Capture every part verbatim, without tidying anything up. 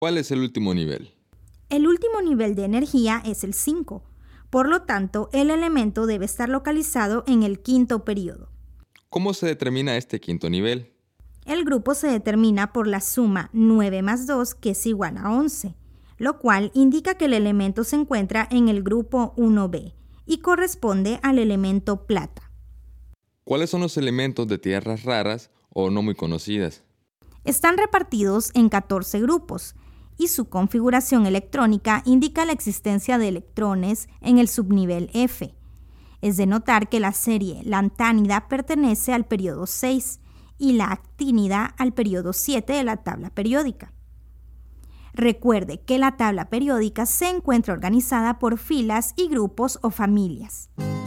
¿Cuál es el último nivel? El último nivel de energía es el cinco. Por lo tanto, el elemento debe estar localizado en el quinto período. ¿Cómo se determina este quinto nivel? El grupo se determina por la suma nueve más dos, que es igual a once, lo cual indica que el elemento se encuentra en el grupo uno be y corresponde al elemento plata. ¿Cuáles son los elementos de tierras raras o no muy conocidas? Están repartidos en catorce grupos y su configuración electrónica indica la existencia de electrones en el subnivel F. Es de notar que la serie lantánida pertenece al periodo seis y la actínida al periodo siete de la tabla periódica. Recuerde que la tabla periódica se encuentra organizada por filas y grupos o familias.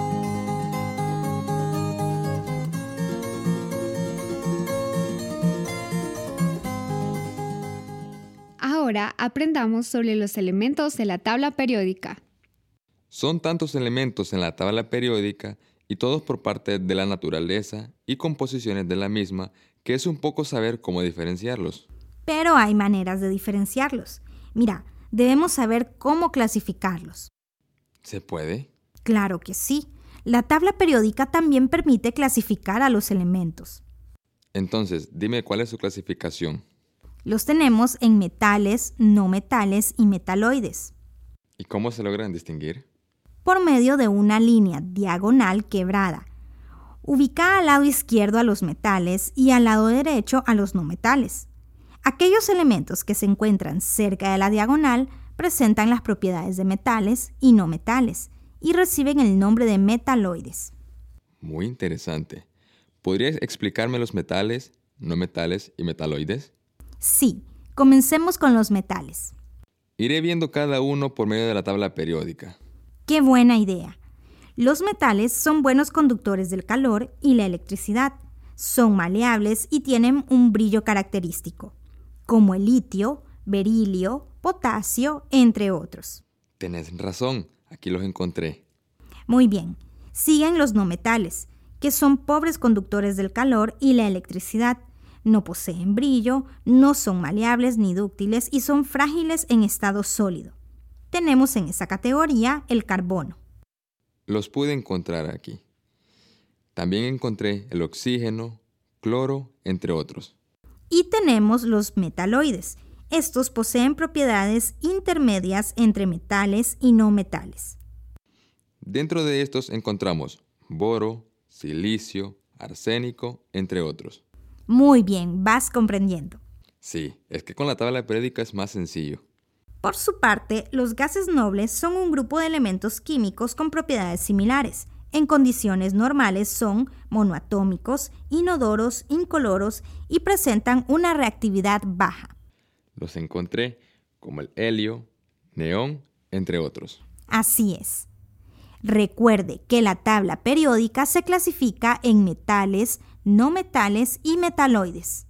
Ahora aprendamos sobre los elementos de la tabla periódica. Son tantos elementos en la tabla periódica y todos por parte de la naturaleza y composiciones de la misma que es un poco saber cómo diferenciarlos. Pero hay maneras de diferenciarlos. Mira, debemos saber cómo clasificarlos. ¿Se puede? Claro que sí. La tabla periódica también permite clasificar a los elementos. Entonces, dime cuál es su clasificación. Los tenemos en metales, no metales y metaloides. ¿Y cómo se logran distinguir? Por medio de una línea diagonal quebrada, ubicada al lado izquierdo a los metales y al lado derecho a los no metales. Aquellos elementos que se encuentran cerca de la diagonal presentan las propiedades de metales y no metales y reciben el nombre de metaloides. Muy interesante. ¿Podrías explicarme los metales, no metales y metaloides? Sí, comencemos con los metales. Iré viendo cada uno por medio de la tabla periódica. ¡Qué buena idea! Los metales son buenos conductores del calor y la electricidad. Son maleables y tienen un brillo característico, como el litio, berilio, potasio, entre otros. Tenés razón, aquí los encontré. Muy bien, siguen los no metales, que son pobres conductores del calor y la electricidad. No poseen brillo, no son maleables ni dúctiles y son frágiles en estado sólido. Tenemos en esa categoría el carbono. Los pude encontrar aquí. También encontré el oxígeno, cloro, entre otros. Y tenemos los metaloides. Estos poseen propiedades intermedias entre metales y no metales. Dentro de estos encontramos boro, silicio, arsénico, entre otros. Muy bien, vas comprendiendo. Sí, es que con la tabla periódica es más sencillo. Por su parte, los gases nobles son un grupo de elementos químicos con propiedades similares. En condiciones normales son monoatómicos, inodoros, incoloros y presentan una reactividad baja. Los encontré como el helio, neón, entre otros. Así es. Recuerde que la tabla periódica se clasifica en metales, no metales y metaloides.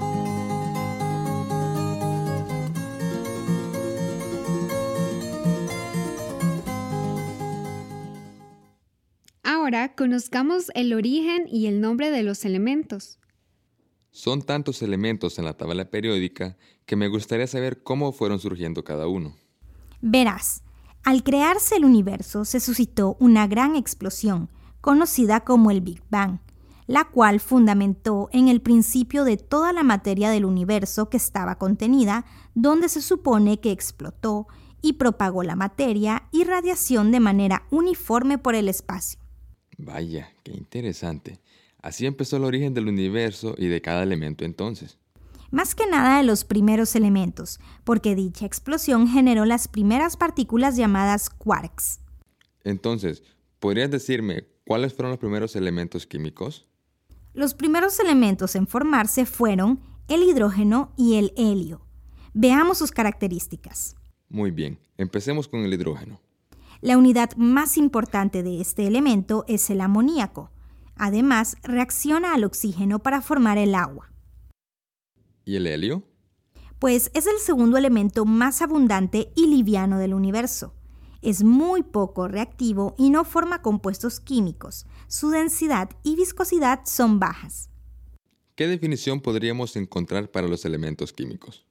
Ahora conozcamos el origen y el nombre de los elementos. Son tantos elementos en la tabla periódica que me gustaría saber cómo fueron surgiendo cada uno. Verás, al crearse el universo se suscitó una gran explosión, conocida como el Big Bang, la cual fundamentó en el principio de toda la materia del universo que estaba contenida, donde se supone que explotó y propagó la materia y radiación de manera uniforme por el espacio. Vaya, qué interesante. Así empezó el origen del universo y de cada elemento entonces. Más que nada de los primeros elementos, porque dicha explosión generó las primeras partículas llamadas quarks. Entonces, ¿podrías decirme cuáles fueron los primeros elementos químicos? Los primeros elementos en formarse fueron el hidrógeno y el helio. Veamos sus características. Muy bien, empecemos con el hidrógeno. La unidad más importante de este elemento es el amoníaco. Además, reacciona al oxígeno para formar el agua. ¿Y el helio? Pues es el segundo elemento más abundante y liviano del universo. Es muy poco reactivo y no forma compuestos químicos. Su densidad y viscosidad son bajas. ¿Qué definición podríamos encontrar para los elementos químicos?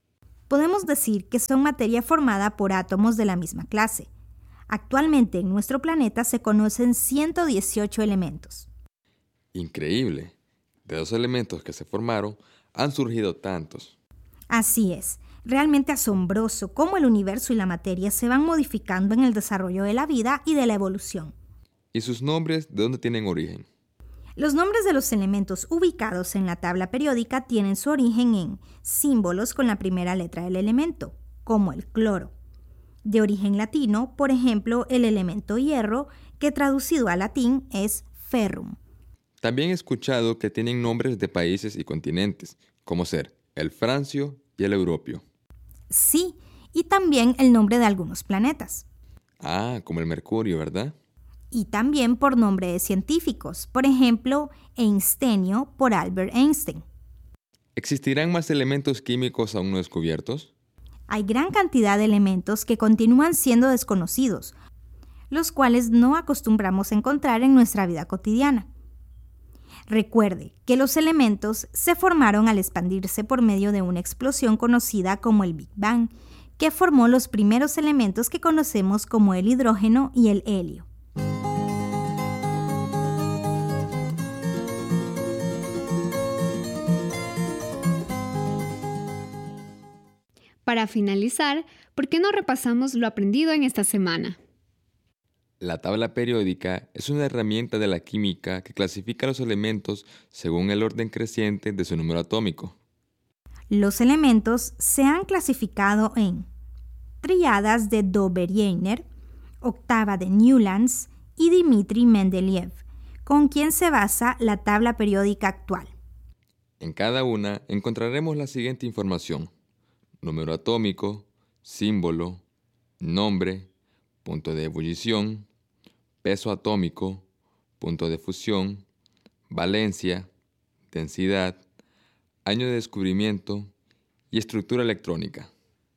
podemos decir que son materia formada por átomos de la misma clase. Actualmente en nuestro planeta se conocen ciento dieciocho elementos. Increíble. De dos elementos que se formaron, han surgido tantos. Así es. Realmente asombroso cómo el universo y la materia se van modificando en el desarrollo de la vida y de la evolución. ¿Y sus nombres de dónde tienen origen? Los nombres de los elementos ubicados en la tabla periódica tienen su origen en símbolos con la primera letra del elemento, como el cloro. De origen latino, por ejemplo, el elemento hierro, que traducido al latín es ferrum. También he escuchado que tienen nombres de países y continentes, como ser el francio y el europeo. Sí, y también el nombre de algunos planetas. Ah, como el mercurio, ¿verdad? Y también por nombre de científicos, por ejemplo, Einsteinio por Albert Einstein. ¿Existirán más elementos químicos aún no descubiertos? Hay gran cantidad de elementos que continúan siendo desconocidos, los cuales no acostumbramos a encontrar en nuestra vida cotidiana. Recuerde que los elementos se formaron al expandirse por medio de una explosión conocida como el Big Bang, que formó los primeros elementos que conocemos como el hidrógeno y el helio. Para finalizar, ¿por qué no repasamos lo aprendido en esta semana? La tabla periódica es una herramienta de la química que clasifica los elementos según el orden creciente de su número atómico. Los elementos se han clasificado en tríadas de Dobereiner, octava de Newlands y Dmitri Mendeleev, con quien se basa la tabla periódica actual. En cada una encontraremos la siguiente información: número atómico, símbolo, nombre, punto de ebullición, peso atómico, punto de fusión, valencia, densidad, año de descubrimiento y estructura electrónica.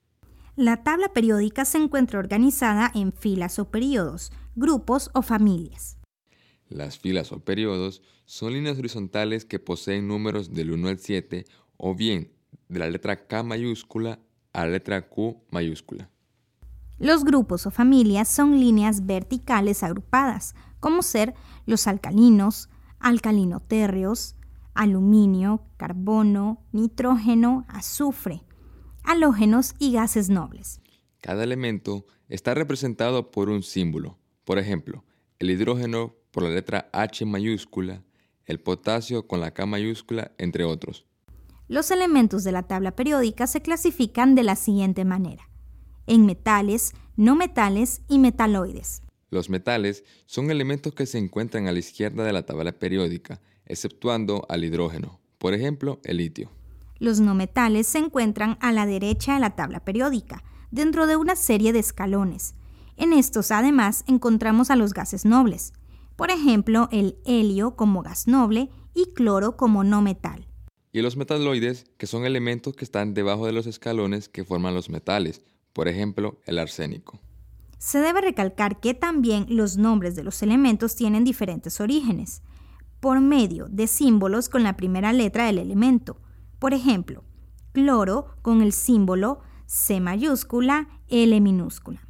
La tabla periódica se encuentra organizada en filas o períodos, grupos o familias. Las filas o períodos son líneas horizontales que poseen números del uno al siete o bien de la letra K mayúscula a la letra Q mayúscula. Los grupos o familias son líneas verticales agrupadas, como ser los alcalinos, alcalinotérreos, aluminio, carbono, nitrógeno, azufre, halógenos y gases nobles. Cada elemento está representado por un símbolo. Por ejemplo, el hidrógeno por la letra H mayúscula, el potasio con la K mayúscula, entre otros. Los elementos de la tabla periódica se clasifican de la siguiente manera: en metales, no metales y metaloides. Los metales son elementos que se encuentran a la izquierda de la tabla periódica, exceptuando al hidrógeno, por ejemplo, el litio. Los no metales se encuentran a la derecha de la tabla periódica, dentro de una serie de escalones. En estos, además, encontramos a los gases nobles, por ejemplo, el helio como gas noble y cloro como no metal. Y los metaloides, que son elementos que están debajo de los escalones que forman los metales, por ejemplo, el arsénico. Se debe recalcar que también los nombres de los elementos tienen diferentes orígenes, por medio de símbolos con la primera letra del elemento. Por ejemplo, cloro con el símbolo C mayúscula, L minúscula.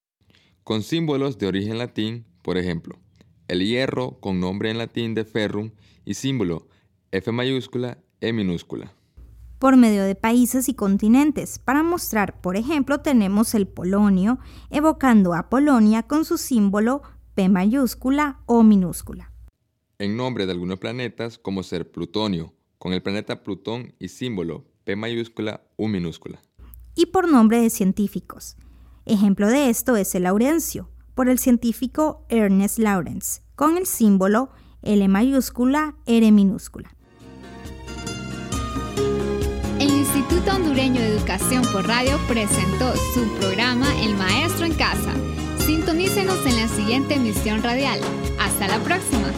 Con símbolos de origen latín, por ejemplo, el hierro con nombre en latín de ferrum y símbolo F mayúscula, E minúscula. Por medio de países y continentes. Para mostrar, por ejemplo, tenemos el polonio, evocando a Polonia con su símbolo P mayúscula, O minúscula. En nombre de algunos planetas, como ser Plutonio, con el planeta Plutón y símbolo P mayúscula, U minúscula. Y por nombre de científicos. Ejemplo de esto es el laurencio, por el científico Ernest Lawrence, con el símbolo L mayúscula, R minúscula. El Instituto Hondureño de Educación por Radio presentó su programa El Maestro en Casa. Sintonícenos en la siguiente emisión radial. Hasta la próxima.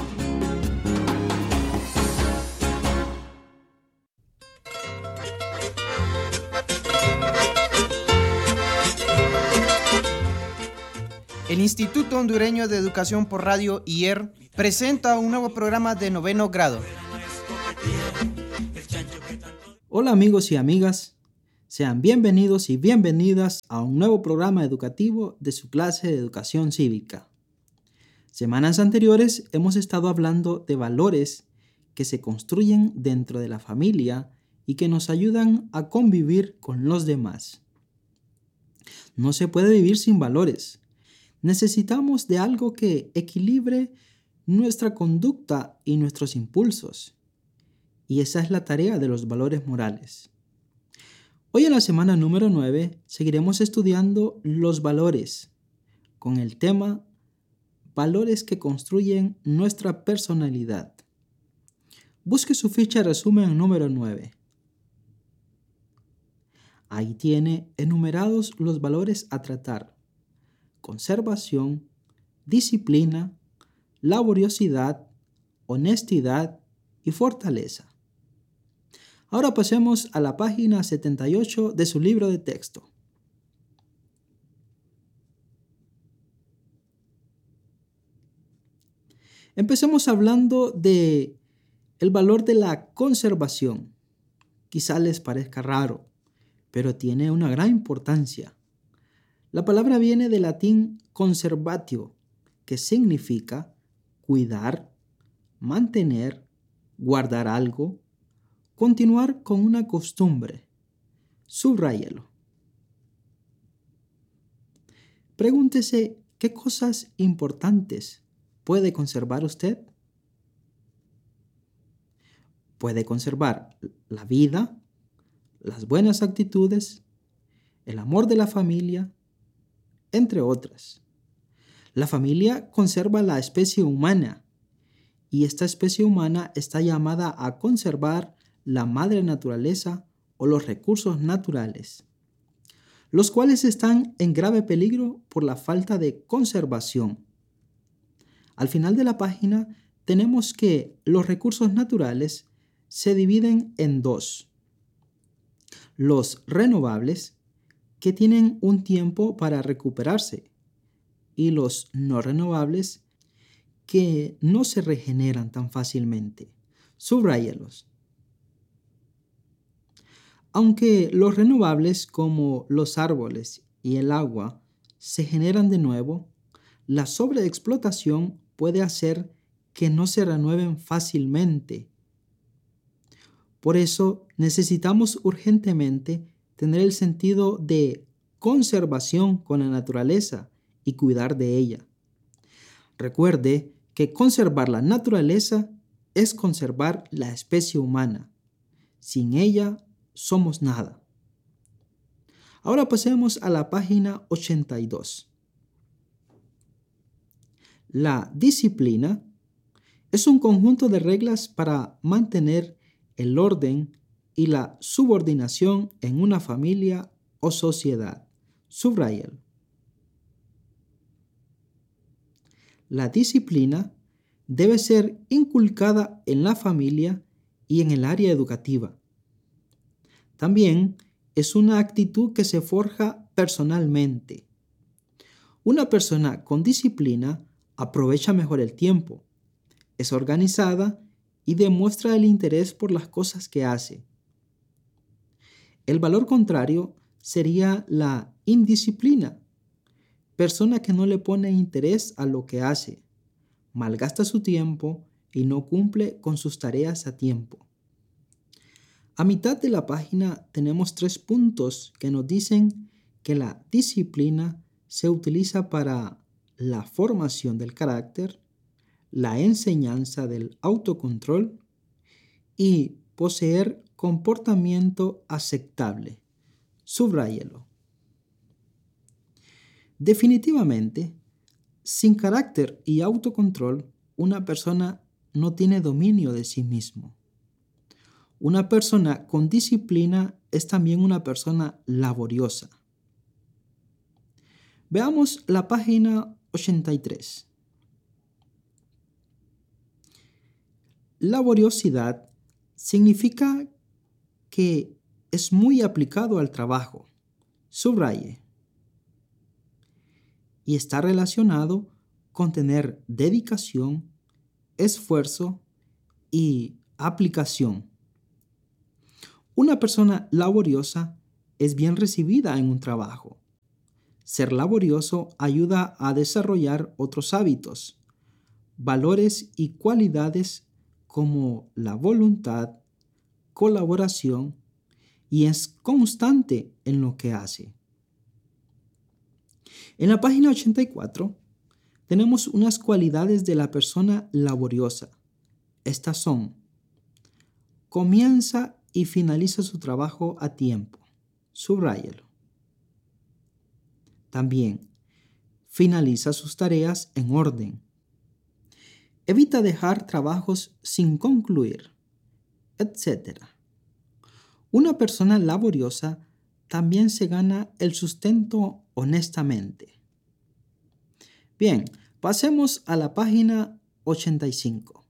El Instituto Hondureño de Educación por Radio I E R presenta un nuevo programa de noveno grado. Hola amigos y amigas, Sean bienvenidos y bienvenidas a un nuevo programa educativo de su clase de educación cívica. Semanas anteriores hemos estado hablando de valores que se construyen dentro de la familia y que nos ayudan a convivir con los demás. No se puede vivir sin valores. Necesitamos de algo que equilibre nuestra conducta y nuestros impulsos. Y esa es la tarea de los valores morales. Hoy en la semana número nueve seguiremos estudiando los valores con el tema Valores que construyen nuestra personalidad. Busque su ficha de resumen número nueve. Ahí tiene enumerados los valores a tratar: conservación, disciplina, laboriosidad, honestidad y fortaleza. Ahora pasemos a la página setenta y ocho de su libro de texto. Empecemos hablando de el valor de la conservación. Quizá les parezca raro, pero tiene una gran importancia. La palabra viene del latín conservatio, que significa cuidar, mantener, guardar algo, continuar con una costumbre. Subráyelo. Pregúntese qué cosas importantes puede conservar usted. Puede conservar la vida, las buenas actitudes, el amor de la familia, entre otras. La familia conserva la especie humana y esta especie humana está llamada a conservar la madre naturaleza o los recursos naturales, los cuales están en grave peligro por la falta de conservación. Al final de la página tenemos que los recursos naturales se dividen en dos: los renovables, que tienen un tiempo para recuperarse, y los no renovables, que no se regeneran tan fácilmente. Subráyelos. Aunque los renovables, como los árboles y el agua, se generan de nuevo, la sobreexplotación puede hacer que no se renueven fácilmente. Por eso necesitamos urgentemente tener el sentido de conservación con la naturaleza y cuidar de ella. Recuerde que conservar la naturaleza es conservar la especie humana. Sin ella somos nada. Ahora pasemos a la página ochenta y dos. La disciplina es un conjunto de reglas para mantener el orden y la subordinación en una familia o sociedad. Subráyelo. La disciplina debe ser inculcada en la familia y en el área educativa. También es una actitud que se forja personalmente. Una persona con disciplina aprovecha mejor el tiempo, es organizada y demuestra el interés por las cosas que hace. El valor contrario sería la indisciplina. Persona que no le pone interés a lo que hace, malgasta su tiempo y no cumple con sus tareas a tiempo. A mitad de la página tenemos tres puntos que nos dicen que la disciplina se utiliza para la formación del carácter, la enseñanza del autocontrol y poseer comportamiento aceptable. Subráyelo. Definitivamente, sin carácter y autocontrol, una persona no tiene dominio de sí mismo. Una persona con disciplina es también una persona laboriosa. Veamos la página ochenta y tres. Laboriosidad significa que es muy aplicado al trabajo. Subraye. Y está relacionado con tener dedicación, esfuerzo y aplicación. Una persona laboriosa es bien recibida en un trabajo. Ser laborioso ayuda a desarrollar otros hábitos, valores y cualidades como la voluntad, colaboración y es constante en lo que hace. En la página ochenta y cuatro tenemos unas cualidades de la persona laboriosa. Estas son: comienza y finaliza su trabajo a tiempo. Subráyelo. También, finaliza sus tareas en orden. Evita dejar trabajos sin concluir, etcétera. Una persona laboriosa también se gana el sustento honestamente. Bien, pasemos a la página ochenta y cinco.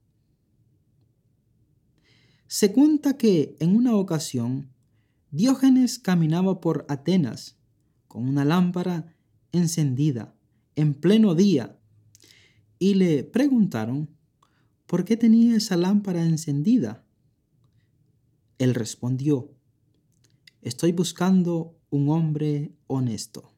Se cuenta que en una ocasión Diógenes caminaba por Atenas con una lámpara encendida en pleno día y le preguntaron por qué tenía esa lámpara encendida. Él respondió: estoy buscando un hombre honesto.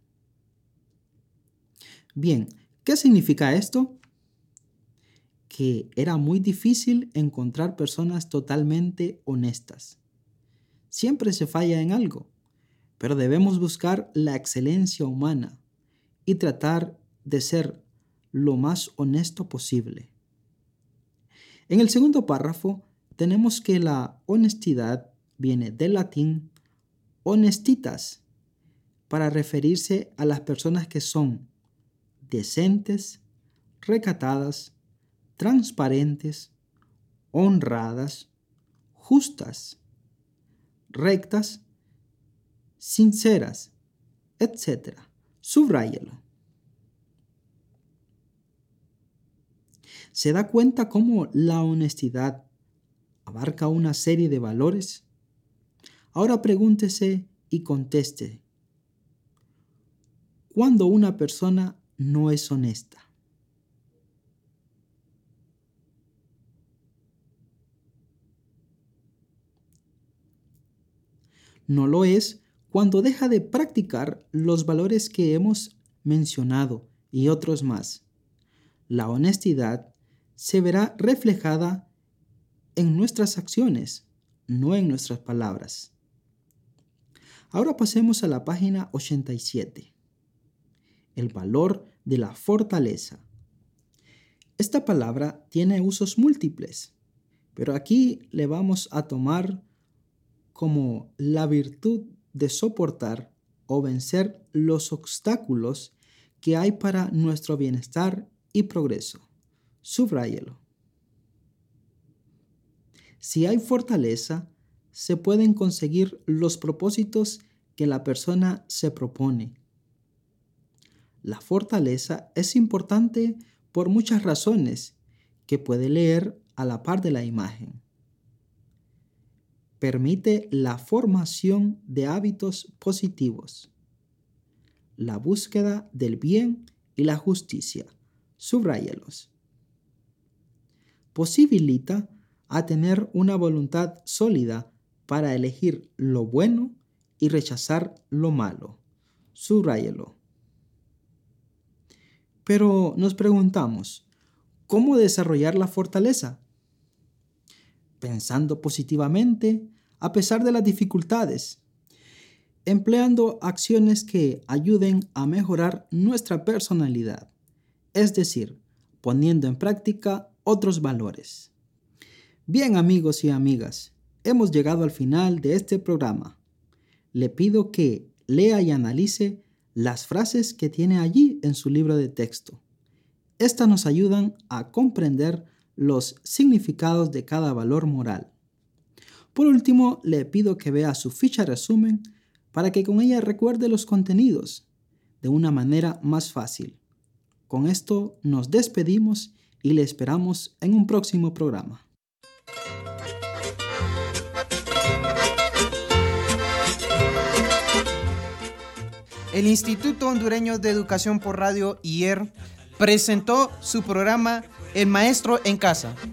Bien, ¿qué significa esto? Que era muy difícil encontrar personas totalmente honestas. Siempre se falla en algo, pero debemos buscar la excelencia humana y tratar de ser lo más honesto posible. En el segundo párrafo tenemos que la honestidad viene del latín honestitas, para referirse a las personas que son decentes, recatadas, transparentes, honradas, justas, rectas, sinceras, etcétera. Subráyelo. ¿Se da cuenta cómo la honestidad abarca una serie de valores? Ahora pregúntese y conteste: ¿cuándo una persona no es honesta? No lo es cuando deja de practicar los valores que hemos mencionado y otros más. La honestidad se verá reflejada en nuestras acciones, no en nuestras palabras. Ahora pasemos a la página ochenta y siete. El valor de la fortaleza. Esta palabra tiene usos múltiples, pero aquí le vamos a tomar como la virtud de soportar o vencer los obstáculos que hay para nuestro bienestar y progreso. Subráyelo. Si hay fortaleza, se pueden conseguir los propósitos que la persona se propone. La fortaleza es importante por muchas razones que puede leer a la par de la imagen. Permite la formación de hábitos positivos, la búsqueda del bien y la justicia. Subráyelos. Posibilita a tener una voluntad sólida para elegir lo bueno y rechazar lo malo. Subráyelo. Pero nos preguntamos, ¿cómo desarrollar la fortaleza? Pensando positivamente a pesar de las dificultades, empleando acciones que ayuden a mejorar nuestra personalidad, es decir, poniendo en práctica otros valores. Bien, amigos y amigas, hemos llegado al final de este programa. Le pido que lea y analice las frases que tiene allí en su libro de texto. Estas nos ayudan a comprender los significados de cada valor moral. Por último, le pido que vea su ficha resumen para que con ella recuerde los contenidos de una manera más fácil. Con esto nos despedimos y le esperamos en un próximo programa. El Instituto Hondureño de Educación por Radio, I E R, presentó su programa El Maestro en Casa.